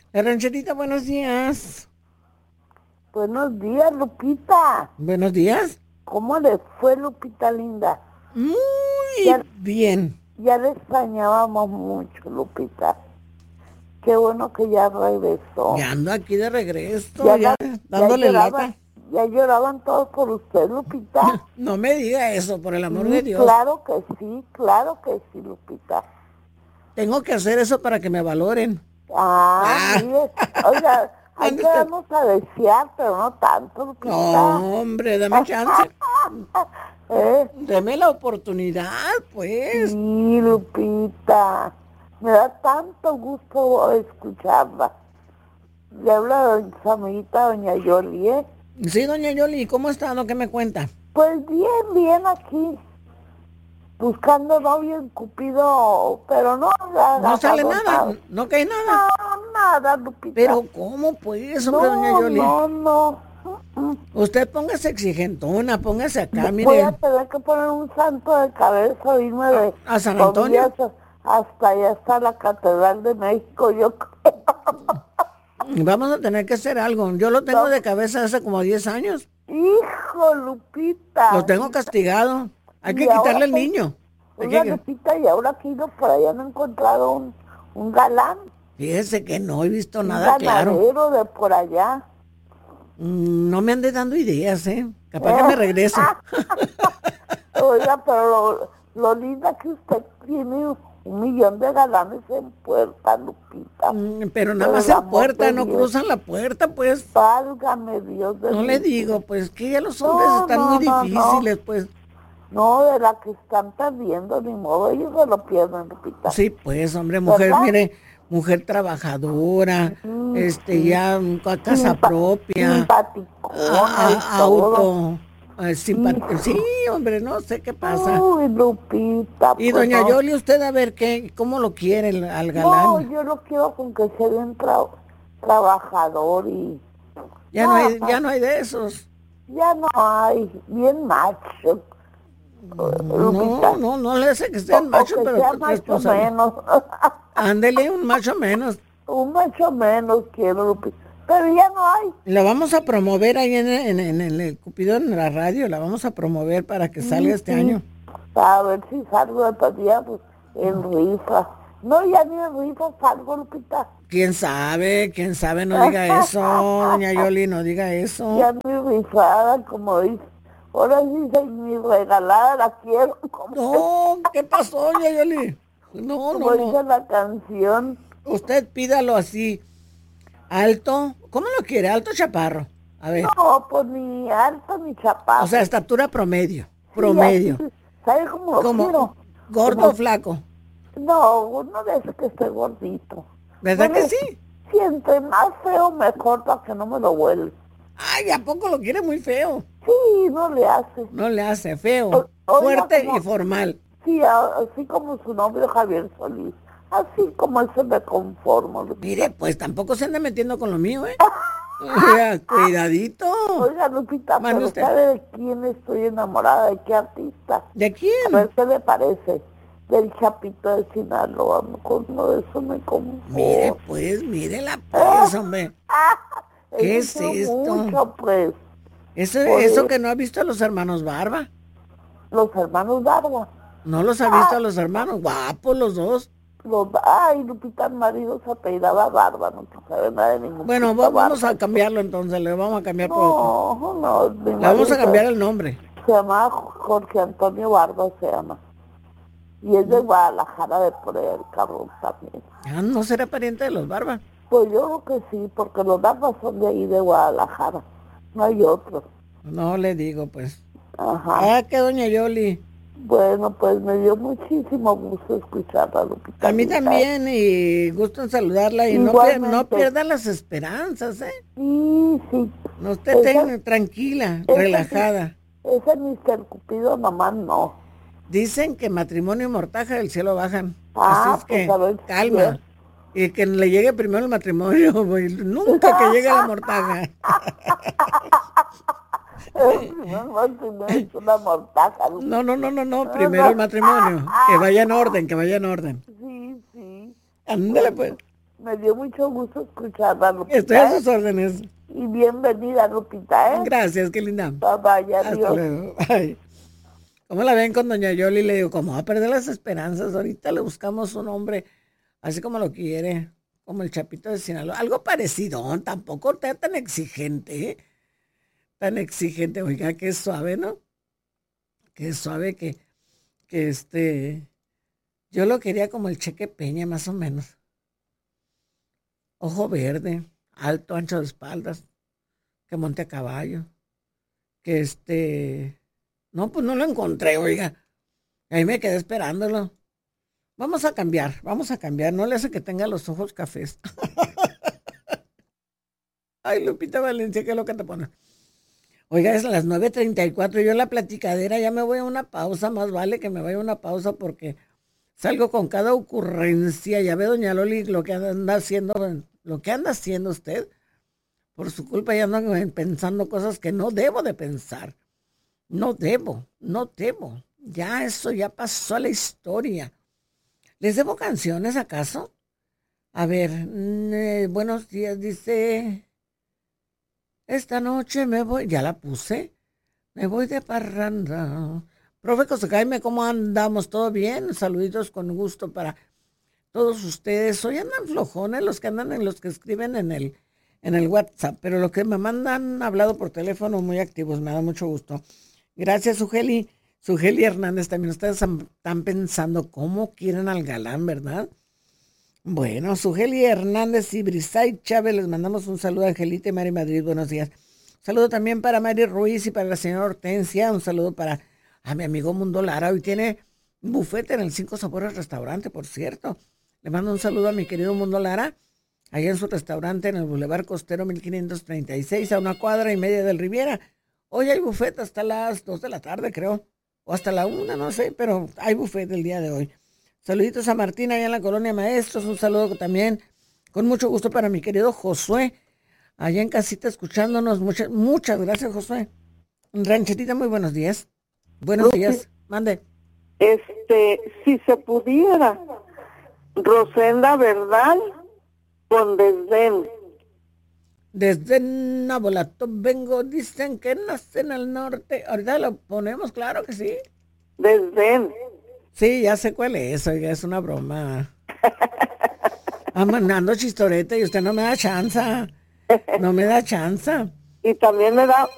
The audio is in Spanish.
Rancherita, buenos días. Buenos días, Lupita. Buenos días. ¿Cómo le fue, Lupita linda? Muy Ya, bien. ya le extrañábamos mucho, Lupita. Qué bueno que ya regresó. Ya ando aquí de regreso, Ya, ya dándole lata. ya lloraban todos por usted, Lupita. No me diga eso, por el amor de Sí, Dios. claro que sí, Lupita. Tengo que hacer eso para que me valoren. Mire, oiga, hay ¿Dónde que está? darnos a desear, pero no tanto, Lupita. No, hombre, dame chance. ¿Eh? Deme la oportunidad, pues. Sí, Lupita. Me da tanto gusto escucharla. Le habla su amiguita doña Yoli, ¿eh? Sí, doña Yoli, ¿cómo está? ¿No? ¿Qué me cuenta? Pues bien aquí. Buscando novio en Cupido, pero no ha No sale agarrado nada, no cae nada. No, nada, Lupita. Pero ¿cómo pues, hombre, doña Yoli? No. Usted póngase exigentona, póngase acá, Voy a mire. tener que poner un santo de cabeza, irme de ¿A San Antonio? rodillas hasta allá está la Catedral de México, yo creo. Vamos a tener que hacer algo. Yo lo tengo de cabeza hace como 10 años. Hijo, Lupita. Lo tengo castigado. Hay que Y ahora quitarle el que- niño. Oiga, Lupita, y ahora que he ido por allá no he encontrado un galán. Fíjese que no he visto Un nada claro. ganadero de por allá. No me ande dando ideas, ¿eh? Capaz que me regreso. Oiga, pero lo linda que usted tiene 1,000,000 de galanes en puerta, Lupita. Pero nada Por más el en amor puerta, de no Dios. cruzan la puerta, pues. Válgame Dios de No mi le vida. digo, pues que ya los hombres están muy difíciles, pues. No, de la que están perdiendo, ni modo, ellos se lo pierden, Lupita. Sí, pues, hombre, mujer, ¿Verdad? mire, mujer trabajadora, Sí. ya con casa propia, Simpaticona y todo. sí, hombre, no sé qué pasa. Uy, Lupita, Y pues doña no. Yoli, usted a ver cómo lo quiere al No, galán. yo lo quiero con que sea bien trabajador y... Ya no hay de esos. Ya no hay, bien macho, Lupita. No le hace que sean O machos, que pero sea macho responsable. menos. Ándele, un macho menos. Un macho menos quiero, Lupita. Pero ya no hay. La vamos a promover ahí en el Cupido, en la radio, la vamos a promover para que salga este año. A ver si salgo de día pues, en rifa. No, ya ni en rifa salgo, Lupita. ¿Quién sabe? No diga eso, doña Yoli, no diga eso. Ya ni rifada, como dice. Ahora sí se ni regalada la quiero. No, ¿qué pasó, doña Yoli? No. Como dice la canción. Usted pídalo así, alto. ¿Cómo lo quiere? ¿Alto o chaparro? A ver. No, pues ni alto ni chaparro. O sea, estatura promedio. Sí, ¿sabes cómo lo quiero? ¿Gordo o flaco? No, uno de esos que esté gordito. ¿Verdad que Bueno, sí? Si entre más feo, mejor para que no me lo vuelva. Ay, ¿a poco lo quiere muy feo? Sí, no le hace. No le hace feo. Oiga, Fuerte como- y formal. Sí, así como su novio Javier Solís. Así como él se me conformo. Lupita. Mire, pues tampoco se ande metiendo con lo mío, ¿eh? Oiga, cuidadito. Oiga, Lupita, Mande pero usted. ¿sabe de quién estoy enamorada? ¿De qué artista? ¿De A quién? ver qué le parece. Del Chapito de Sinaloa. Con uno de eso me conformo. Mírela pues, hombre. ¿Qué es Eso esto? Mucho, pues. Eso que no ha visto a los hermanos Barba. Los hermanos Barba. No los ha visto a los hermanos. Guapos los dos. Ay, Lupita, el marido se apellidaba Barba, no se sabe nada de ningún Bueno, puta vamos Barba. a cambiarlo entonces. Le vamos a cambiar por otro. No, mi Le vamos marido a cambiar el nombre. Se llama Jorge Antonio Barba, se llama. Y es de Guadalajara, de por el cabrón también. Ah, ¿no será pariente de los Barba? Pues yo creo que sí, porque los Barbas son de ahí, de Guadalajara. No hay otros. No le digo, pues. Ajá. Ah, que doña Yoli. Bueno, pues me dio muchísimo gusto escucharla, Lupita. A mí también, y gusto en saludarla. Y no Igualmente. pierda las esperanzas, ¿eh? Sí. No esté tranquila, relajada. Ese Mr. Cupido nomás no. Dicen que matrimonio y mortaja del cielo bajan. Ah, Así es que, pues, a ver si calma. es. Y que le llegue primero el matrimonio, güey. Nunca que llegue la mortaja. No es una mortaja. No. Primero el matrimonio. Que vaya en orden. Sí. Ándale, pues. Me dio mucho gusto escucharla, Lupita. Estoy a sus órdenes. Y bienvenida, Lupita, ¿eh? Gracias, qué linda. Bye, bye, Hasta adiós. luego. Bye. ¿Cómo la ven con doña Yoli? Le digo, ¿cómo va a perder las esperanzas? Ahorita le buscamos un hombre así como lo quiere, como el Chapito de Sinaloa. Algo parecido, tampoco tan exigente, ¿eh? Tan exigente. Oiga, qué suave, ¿no? Qué suave que yo lo quería como el Cheque Peña, más o menos. Ojo verde, alto, ancho de espaldas, que monte a caballo, que no, pues no lo encontré, oiga. Ahí me quedé esperándolo. Vamos a cambiar, no le hace que tenga los ojos cafés. Ay, Lupita Valencia, ¿qué es lo que te pone? Oiga, es a las 9:34, yo en la platicadera ya me voy a una pausa, más vale que me vaya a una pausa porque salgo con cada ocurrencia. Ya ve, doña Loli, lo que anda haciendo usted, por su culpa ya ando pensando cosas que no debo de pensar. No debo. Ya eso ya pasó a la historia. ¿Les debo canciones acaso? A ver, buenos días, dice... Esta noche me voy, ya la puse, me voy de parranda. Profe José Jaime, ¿cómo andamos? ¿Todo bien? Saluditos con gusto para todos ustedes. Hoy andan flojones los que andan los que escriben en el WhatsApp, pero los que me mandan hablado por teléfono muy activos, me da mucho gusto. Gracias, Sugeli Hernández, también ustedes están pensando cómo quieren al galán, ¿verdad? Bueno, Sugeli Hernández y Brisay Chávez, les mandamos un saludo a Angelita y Mari Madrid, buenos días. Un saludo también para Mari Ruiz y para la señora Hortensia, un saludo para mi amigo Mundo Lara, hoy tiene un bufete en el Cinco Sabores Restaurante, por cierto. Le mando un saludo a mi querido Mundo Lara, allá en su restaurante en el Boulevard Costero 1536, a 1.5 cuadras del Riviera. Hoy hay bufete hasta las 2 de la tarde, creo, o hasta la 1, no sé, pero hay bufete el día de hoy. Saluditos a Martina allá en la Colonia Maestros, un saludo también con mucho gusto para mi querido Josué, allá en casita escuchándonos. Muchas gracias, Josué. Rancherita, muy buenos días. Buenos días, mande. Si se pudiera, Rosenda Verdal con Desdén. Desde Nabolato vengo, dicen que nace en el norte. Ahorita lo ponemos, claro que sí. Desdén. Sí, ya sé cuál es, oiga, es una broma. Ando chistorete y usted no me da chance. No me da chance. Y también me da